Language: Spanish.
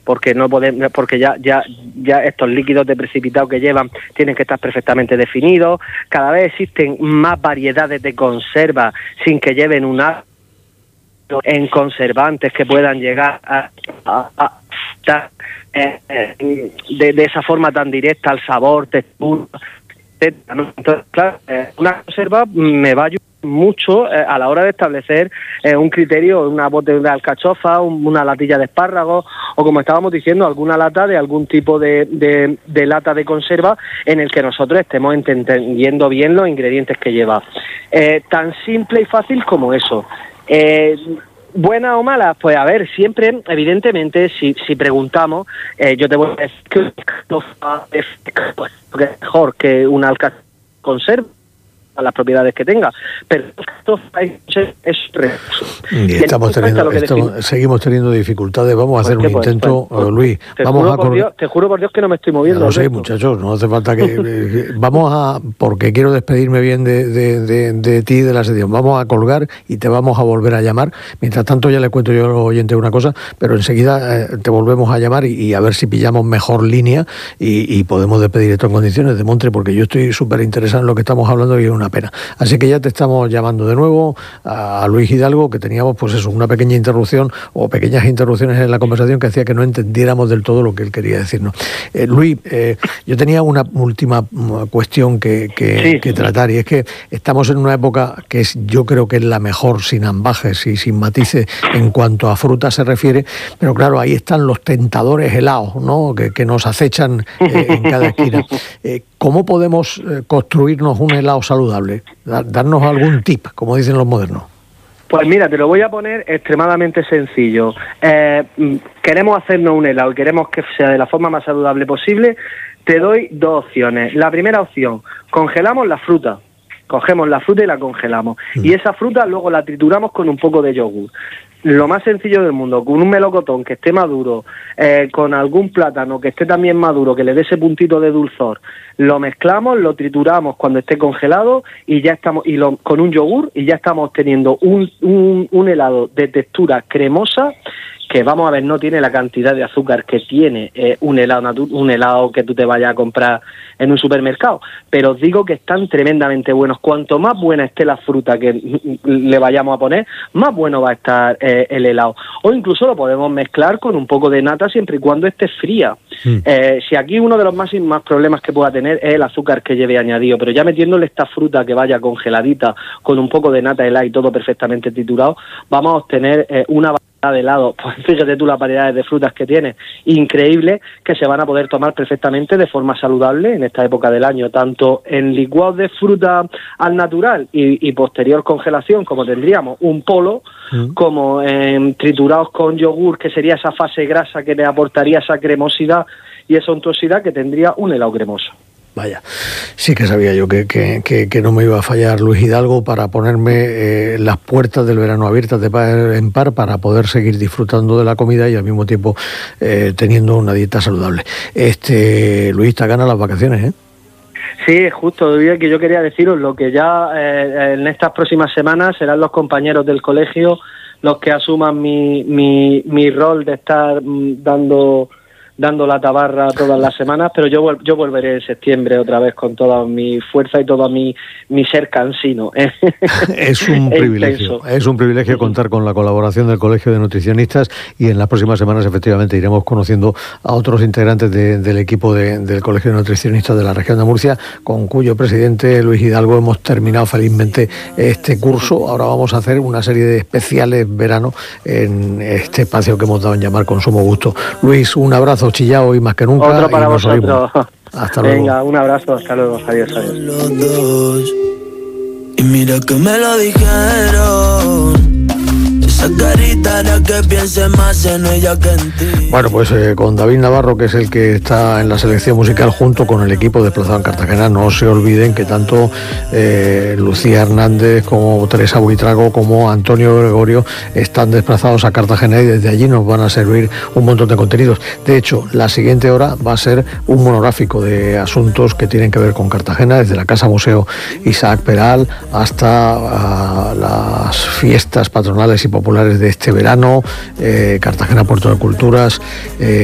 porque no podemos, porque ya estos líquidos de precipitado que llevan tienen que estar perfectamente definidos. Cada vez existen más variedades de conserva sin que lleven un alto en conservantes que puedan llegar a de esa forma tan directa al sabor, textura, etcétera, ¿no? Entonces, claro, una conserva me va a ayudar mucho a la hora de establecer un criterio, una botella de alcachofa, una latilla de espárragos, o como estábamos diciendo, alguna lata de algún tipo de lata de conserva en el que nosotros estemos entendiendo bien los ingredientes que lleva. Tan simple y fácil como eso. ¿Buenas o malas? Pues a ver, siempre, evidentemente, si preguntamos, yo te voy a decir que una alcachofa es mejor que una alcachofa conserva, a las propiedades que tenga, pero es seguimos teniendo dificultades. Vamos a hacer un intento, Luis. Te juro por Dios que no me estoy moviendo. Ya lo sé, muchachos, no hace falta que porque quiero despedirme bien de ti y de la sección. Vamos a colgar y te vamos a volver a llamar. Mientras tanto ya le cuento yo a los oyentes una cosa, pero enseguida te volvemos a llamar y a ver si pillamos mejor línea y podemos despedir esto en condiciones, Demontre, porque yo estoy súper interesado en lo que estamos hablando y es una pena. Así que ya te estamos llamando de nuevo a Luis Hidalgo, que teníamos pues eso, una pequeña interrupción o pequeñas interrupciones en la conversación que hacía que no entendiéramos del todo lo que él quería decirnos. Luis, yo tenía una última cuestión que tratar, y es que estamos en una época que yo creo que es la mejor, sin ambajes y sin matices en cuanto a fruta se refiere, pero claro, ahí están los tentadores helados, ¿no? que nos acechan en cada esquina. ¿Cómo podemos construirnos un helado saludable? Darnos algún tip, como dicen los modernos. Pues mira, te lo voy a poner extremadamente sencillo. Queremos hacernos un helado y queremos que sea de la forma más saludable posible. Te doy dos opciones. La primera opción, congelamos la fruta. Cogemos la fruta y la congelamos. Y esa fruta luego la trituramos con un poco de yogur. Lo más sencillo del mundo, con un melocotón que esté maduro, con algún plátano que esté también maduro, que le dé ese puntito de dulzor, lo mezclamos, lo trituramos cuando esté congelado y ya estamos, con un yogur, y ya estamos teniendo un helado de textura cremosa que, vamos a ver, no tiene la cantidad de azúcar que tiene un helado que tú te vayas a comprar en un supermercado, pero os digo que están tremendamente buenos. Cuanto más buena esté la fruta que le vayamos a poner, más bueno va a estar el helado. O incluso lo podemos mezclar con un poco de nata siempre y cuando esté fría. Si aquí uno de los más problemas que pueda tener es el azúcar que lleve añadido, pero ya metiéndole esta fruta que vaya congeladita con un poco de nata helada y todo perfectamente triturado, vamos a obtener una de helado, pues fíjate tú las variedades de frutas que tiene, increíbles, que se van a poder tomar perfectamente de forma saludable en esta época del año, tanto en licuados de fruta al natural y posterior congelación, como tendríamos un polo, como en triturados con yogur, que sería esa fase grasa que le aportaría esa cremosidad y esa untuosidad que tendría un helado cremoso. Vaya, sí que sabía yo que no me iba a fallar Luis Hidalgo para ponerme las puertas del verano abiertas de par en par para poder seguir disfrutando de la comida y al mismo tiempo teniendo una dieta saludable. Luis, te ganan las vacaciones, ¿eh? Sí, justo, que yo quería deciros lo que ya en estas próximas semanas serán los compañeros del colegio los que asuman mi rol de estar dando la tabarra todas las semanas, pero yo volveré en septiembre otra vez con toda mi fuerza y todo mi ser cansino. Es un privilegio contar con la colaboración del Colegio de Nutricionistas, y en las próximas semanas efectivamente iremos conociendo a otros integrantes del equipo del Colegio de Nutricionistas de la región de Murcia, con cuyo presidente, Luis Hidalgo, hemos terminado felizmente este curso. Ahora vamos a hacer una serie de especiales verano en este espacio que hemos dado en llamar Consumo Gusto. Luis, un abrazo chillado y más que nunca. Otro para vosotros. Hasta luego. Venga, un abrazo, hasta luego. Adiós. Y mira que me lo dijeron. Esa carita hará que piense más en ella que en ti. Bueno, pues con David Navarro, que es el que está en la selección musical junto con el equipo desplazado en Cartagena. No se olviden que tanto Lucía Hernández como Teresa Buitrago como Antonio Gregorio están desplazados a Cartagena y desde allí nos van a servir un montón de contenidos. De hecho, la siguiente hora va a ser un monográfico de asuntos que tienen que ver con Cartagena, desde la Casa Museo Isaac Peral hasta las fiestas patronales y populares de este verano, Cartagena Puerto de Culturas,